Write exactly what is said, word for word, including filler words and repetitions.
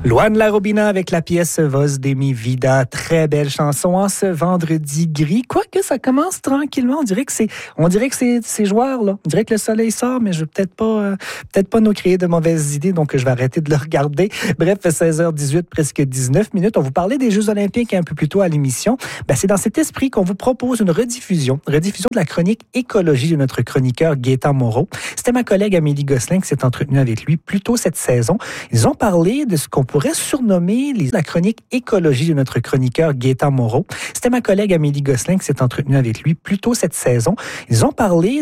Luan Larobina avec la pièce Voz de mi vida. Très belle chanson en ce vendredi gris. Quoique ça commence tranquillement. On dirait que c'est, on dirait que c'est, c'est joueur, là. On dirait que le soleil sort, mais je veux peut-être pas, euh, peut-être pas nous créer de mauvaises idées, donc je vais arrêter de le regarder. Bref, seize heures dix-huit, presque dix-neuf minutes. On vous parlait des Jeux Olympiques un peu plus tôt à l'émission. Ben, c'est dans cet esprit qu'on vous propose une rediffusion, rediffusion de la chronique écologie de notre chroniqueur Gaétan Moreau. C'était ma collègue Amélie Gosselin qui s'est entretenue avec lui plus tôt cette saison. Ils ont parlé de ce qu'on pourrait surnommer les, la chronique écologie de notre chroniqueur Gaétan Moreau. C'était ma collègue Amélie Gosselin qui s'est entretenue avec lui plus tôt cette saison. Ils ont parlé